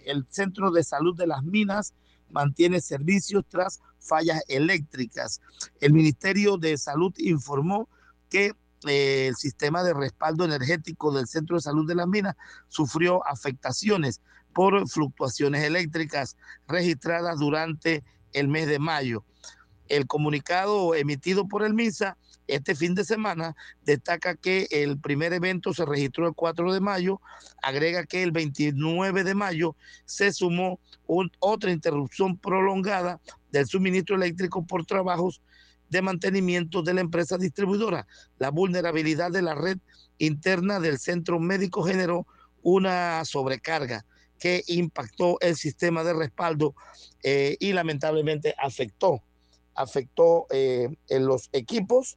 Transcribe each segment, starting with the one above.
el Centro de Salud de las Minas mantiene servicios tras fallas eléctricas. El Ministerio de Salud informó que el sistema de respaldo energético del Centro de Salud de las Minas sufrió afectaciones por fluctuaciones eléctricas registradas durante el mes de mayo. El comunicado emitido por el MINSA este fin de semana destaca que el primer evento se registró el 4 de mayo, agrega que el 29 de mayo se sumó otra interrupción prolongada del suministro eléctrico por trabajos de mantenimiento de la empresa distribuidora. La vulnerabilidad de la red interna del centro médico generó una sobrecarga que impactó el sistema de respaldo y lamentablemente afectó en los equipos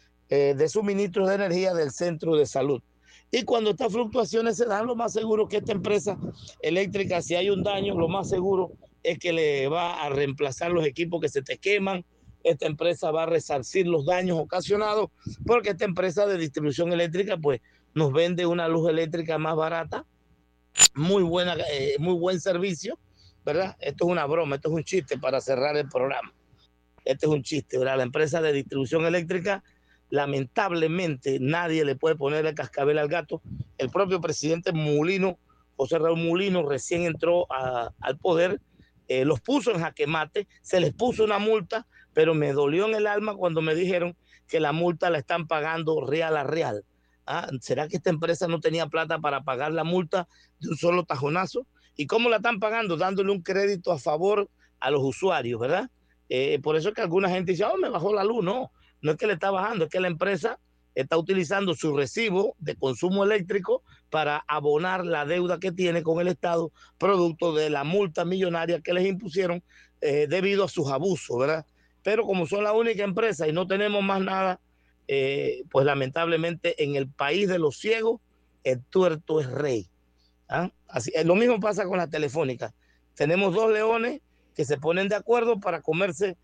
de suministro de energía del centro de salud. Y cuando estas fluctuaciones se dan, lo más seguro que esta empresa eléctrica, si hay un daño, lo más seguro es que le va a reemplazar los equipos que se te queman. Esta empresa va a resarcir los daños ocasionados porque esta empresa de distribución eléctrica pues nos vende una luz eléctrica más barata, muy buena, muy buen servicio, ¿verdad? Esto es una broma, esto es un chiste para cerrar el programa. Este es un chiste, ¿verdad? La empresa de distribución eléctrica, lamentablemente, nadie le puede poner el cascabel al gato. El propio presidente Mulino, José Raúl Mulino, recién entró al poder, los puso en jaque mate, se les puso una multa, pero me dolió en el alma cuando me dijeron que la multa la están pagando real a real. ¿Será que esta empresa no tenía plata para pagar la multa de un solo tajonazo? ¿Y cómo la están pagando? Dándole un crédito a favor a los usuarios, ¿verdad? Por eso es que alguna gente dice, me bajó la luz. No es que le está bajando, es que la empresa está utilizando su recibo de consumo eléctrico para abonar la deuda que tiene con el Estado, producto de la multa millonaria que les impusieron debido a sus abusos, ¿verdad? Pero como son la única empresa y no tenemos más nada, pues lamentablemente en el país de los ciegos, el tuerto es rey. Así, lo mismo pasa con la telefónica. Tenemos dos leones que se ponen de acuerdo para comerse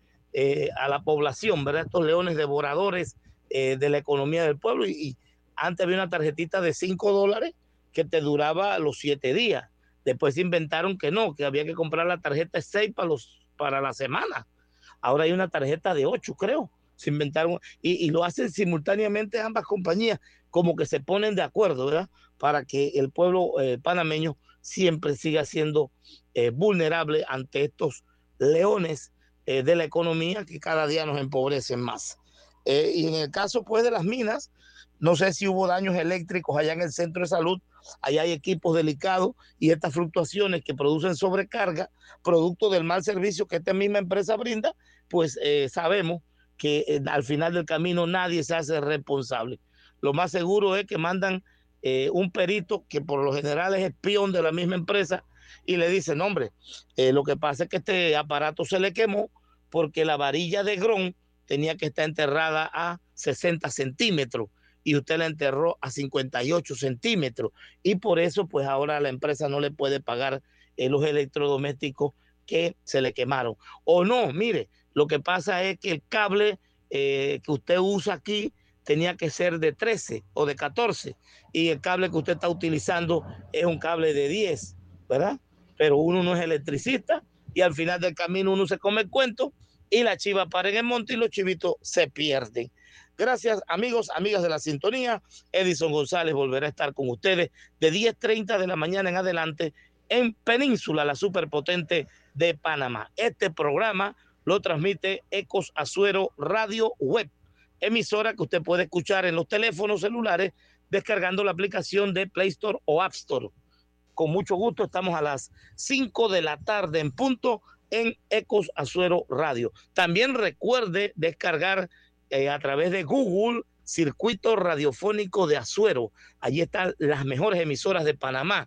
a la población, ¿verdad? Estos leones devoradores de la economía del pueblo. Y antes había una tarjetita de $5 que te duraba los 7 días. Después inventaron que no, que había que comprar la tarjeta de 6 para la semana. Ahora hay una tarjeta de 8, creo. Se inventaron y lo hacen simultáneamente ambas compañías, como que se ponen de acuerdo, ¿verdad? Para que el pueblo panameño siempre siga siendo vulnerable ante estos leones de la economía que cada día nos empobrecen más. Y en el caso pues de las minas, no sé si hubo daños eléctricos allá en el centro de salud. Allá hay equipos delicados y estas fluctuaciones que producen sobrecarga, producto del mal servicio que esta misma empresa brinda, pues sabemos que al final del camino nadie se hace responsable. Lo más seguro es que mandan un perito que por lo general es espión de la misma empresa y le dicen, hombre, lo que pasa es que este aparato se le quemó porque la varilla de Grom tenía que estar enterrada a 60 centímetros y usted la enterró a 58 centímetros y por eso pues ahora la empresa no le puede pagar los electrodomésticos que se le quemaron. O no, mire, lo que pasa es que el cable que usted usa aquí tenía que ser de 13 o de 14 y el cable que usted está utilizando es un cable de 10, ¿verdad? Pero uno no es electricista y al final del camino uno se come el cuento y la chiva para en el monte y los chivitos se pierden. Gracias, amigos, amigas de la sintonía. Edison González volverá a estar con ustedes de 10:30 de la mañana en adelante en Península, la superpotente de Panamá. Este programa lo transmite Ecos Azuero Radio Web, emisora que usted puede escuchar en los teléfonos celulares descargando la aplicación de Play Store o App Store. Con mucho gusto, estamos a las 5 de la tarde en punto en Ecos Azuero Radio. También recuerde descargar a través de Google Circuito Radiofónico de Azuero. Allí están las mejores emisoras de Panamá.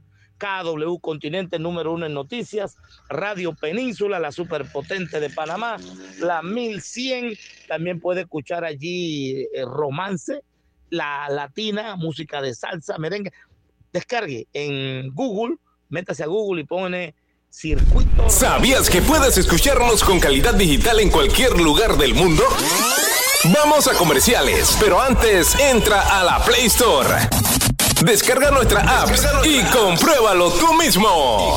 KW Continente número 1 en noticias, Radio Península, la superpotente de Panamá, la 1100, también puede escuchar allí romance, la latina, música de salsa, merengue. Descargue en Google, métase a Google y pone Circuito. ¿Sabías que puedes escucharnos con calidad digital en cualquier lugar del mundo? Vamos a comerciales, pero antes entra a la Play Store. Descarga nuestra app y compruébalo tú mismo.